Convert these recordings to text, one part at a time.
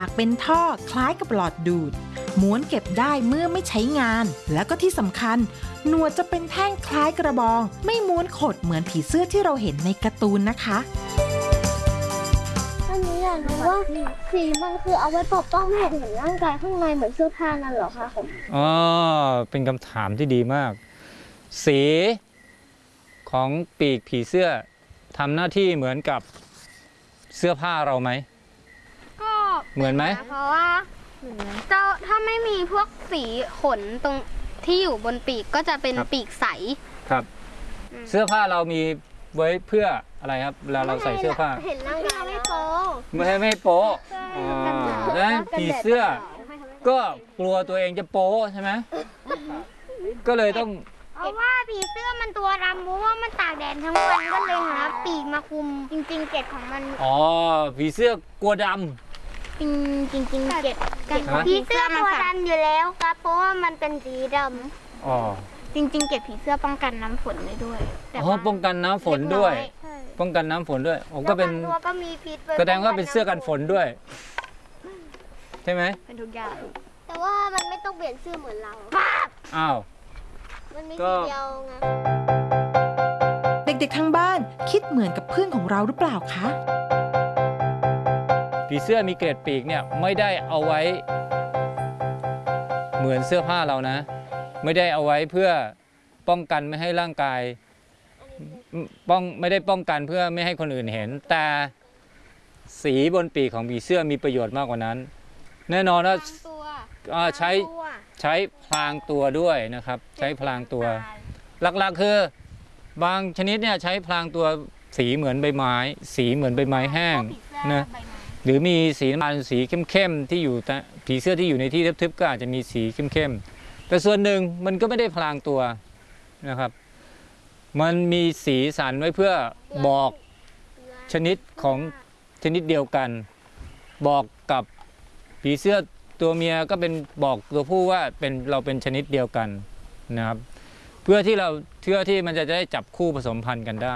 เป็นท่อคล้ายกับหลอดดูดม้วนเก็บได้เมื่อไม่ใช้งานแล้วก็ที่สำคัญหนวดจะเป็นแท่งคล้ายกระบองไม่ม้วนขดเหมือนผีเสื้อที่เราเห็นในการ์ตูนนะคะอันนี้อยากรู้ว่าสีมันคือเอาไว้ปกป้องไม่ให้เห็นร่างกายข้างในเหมือนเสื้อผ้านั่นเหรอคะอ๋อเป็นคำถามที่ดีมาก สีของปีกผีเสื้อทำหน้าที่เหมือนกับเสื้อผ้าเราไหมก็เหมือนไหมเพราะว่าถ้าไม่มีพวกสีขนตรงที่อยู่บนปีกก็จะเป็นปีกใสครับเสื้อผ้าเรามีไว้เพื่ออะไรครับเวลาเราใส่เสื้อผ้าเห็นร่างกายไม่โป๊ไม่โป๊แล้วผีเสื้อก็กลัวตัวเองจะโป๊ใช่ไหมก็เลยต้องเพราะว่าผีเสื้อมันตัวดำเพราะว่ามันตากแดดทั้งวันก็เลยหาปีกมาคุมจริงๆเกล็ดของมันอ๋อผีเสื้อกลัวดำจริงเกล็ดผีเสื้อตัวดำอยู่แล้วครับเพราะว่ามันเป็นสีดำอ๋อจริงเกล็ดผีเสื้อป้องกันน้ำฝนได้ด้วยอ๋อป้องกันน้ำฝนด้วยป้องกันน้ำฝนด้วยผมก็เป็นตัวก็มีพิษแสดงว่าเป็นเสื้อกันฝนด้วยใช่ไหมเป็นทุกอย่างแต่ว่ามันไม่ต้องเปลี่ยนเสื้อเหมือนเราอ้าวมันมีสีเดียวไงเด็กๆทั้งบ้านคิดเหมือนกับเพื่อนของเราหรือเปล่าคะผีเสื้อมีเกล็ดปีกเนี่ยไม่ได้เอาไว้เหมือนเสื้อผ้าเรานะไม่ได้เอาไว้เพื่อป้องกันไม่ให้ร่างกายไม่ได้ป้องกันเพื่อไม่ให้คนอื่นเห็นแต่สีบนปีกของผีเสื้อมีประโยชน์มากกว่านั้นแน่นอนว่าใช้พลางตัวด้วยนะครับใช้พลางตัวหลักๆคือบางชนิดเนี่ยใช้พลางตัวสีเหมือนใบไม้สีเหมือนใบไม้แห้งนะหรือมีสีน้ำตาลสีเข้มๆที่อยู่แต่ผีเสื้อที่อยู่ในที่ทึบๆก็อาจจะมีสีเข้มๆแต่ส่วนหนึ่งมันก็ไม่ได้พลางตัวนะครับมันมีสีสันไว้เพื่อบอกชนิดของชนิดเดียวกันบอกกับผีเสื้อตัวเมียก็เป็นบอกตัวผู้ว่าเราเป็นชนิดเดียวกันนะครับเพื่อที่มันจะได้จับคู่ผสมพันธุ์กันได้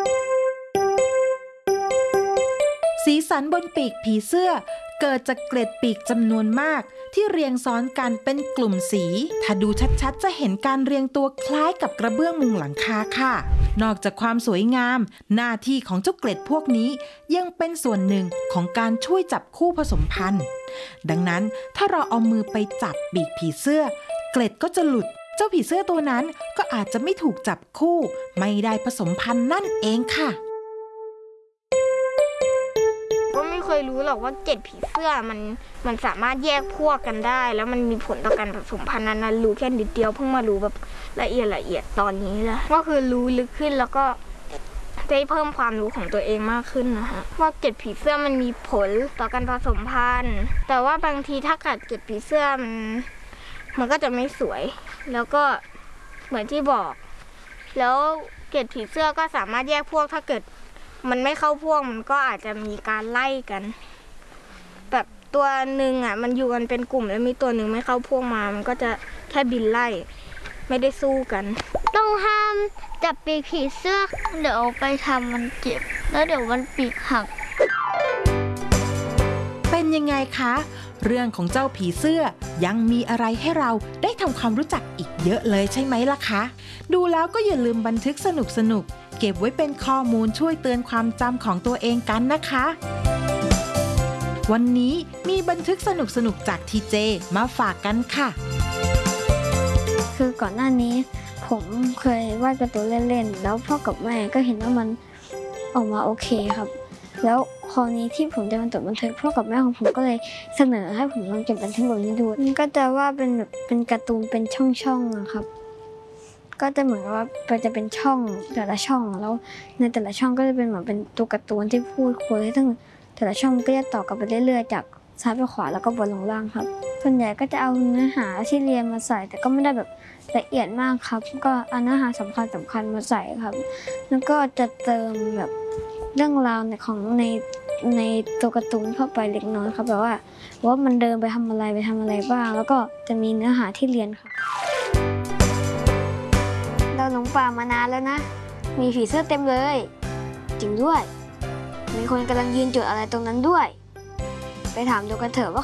สีสันบนปีกผีเสื้อเกิดจากเกล็ดปีกจำนวนมากที่เรียงซ้อนกันเป็นกลุ่มสีถ้าดูชัดๆจะเห็นการเรียงตัวคล้ายกับกระเบื้องมุงหลังคาค่ะนอกจากความสวยงามหน้าที่ของเจ้าเกล็ดพวกนี้ยังเป็นส่วนหนึ่งของการช่วยจับคู่ผสมพันธุ์ดังนั้นถ้าเราเอามือไปจับปีกผีเสื้อเกล็ดก็จะหลุดเจ้าผีเสื้อตัวนั้นก็อาจจะไม่ถูกจับคู่ไม่ได้ผสมพันธุ์นั่นเองค่ะก็ไม่เคยรู้หรอกว่าเกล็ดผีเสื้อมันสามารถแยกพวกกันได้แล้วมันมีผลต่อการผสมพันธุ์นั้นรู้แค่นิดเดียวเพิ่งมารู้แบบละเอียดตอนนี้แหละก็คือรู้ลึกขึ้นแล้วก็ได้เพิ่มความรู้ของตัวเองมากขึ้นนะคะว่าเกล็ดผีเสื้อมันมีผลต่อการผสมพันธุ์แต่ว่าบางทีถ้ากัดเกล็ดผีเสื้อมันก็จะไม่สวยแล้วก็เหมือนที่บอกแล้วเกล็ดผีเสื้อก็สามารถแยกพวกถ้าเกิดมันไม่เข้าพวกมันก็อาจจะมีการไล่กันแบบตัวหนึ่งอ่ะมันอยู่กันเป็นกลุ่มแล้วมีตัวหนึ่งไม่เข้าพวกมามันก็จะแค่บินไล่ไม่ได้สู้กันต้องห้ามจับปีกผีเสื้อเดี๋ยวไปทำมันเจ็บแล้วเดี๋ยวมันปีกหักเป็นยังไงคะเรื่องของเจ้าผีเสื้อยังมีอะไรให้เราได้ทำความรู้จักอีกเยอะเลยใช่ไหมล่ะคะดูแล้วก็อย่าลืมบันทึกสนุกเก็บไว้เป็นข้อมูลช่วยเตือนความจำของตัวเองกันนะคะวันนี้มีบันทึกสนุกจากทีเจมาฝากกันค่ะคือก่อนหน้านี้ผมเคยวาดการ์ตูนเล่นๆแล้วพ่อกับแม่ก็เห็นว่ามันออกมาโอเคครับแล้วคราวนี้ที่ผมจะมาจดบันทึกพ่อกับแม่ของผมก็เลยเสนอให้ผมลองเก็บบันทึกแบบนี้ดูมันก็จะว่าเป็นแบบเป็นการ์ตูนเป็นช่องๆนะครับก็จะเหมือนว่าจะเป็นช่องแต่ละช่องแล้วในแต่ละช่องก็จะเป็นเหมือนเป็นตัวการ์ตูนที่พูดคุยซึ่งแต่ละช่องก็จะต่อกันไปเรื่อยๆจากซ้ายไปขวาแล้วก็บนลงล่างครับส่วนใหญ่ก็จะเอาเนื้อหาที่เรียนมาใส่แต่ก็ไม่ได้แบบละเอียดมากครับก็เอาเนื้อหาสำคัญมาใส่ครับแล้วก็จะเติมแบบเรื่องราวของในตัวการ์ตูนเข้าไปเล็กน้อยครับแบบว่ามันเดินไปทำอะไรบ้างแล้วก็จะมีเนื้อหาที่เรียนครับเราหลงป่ามานานแล้วนะมีผีเสื้อเต็มเลยจริงด้วยมีคนกำลังยืนจุดอะไรตรงนั้นด้วยไปถามดูกันเถอะว่า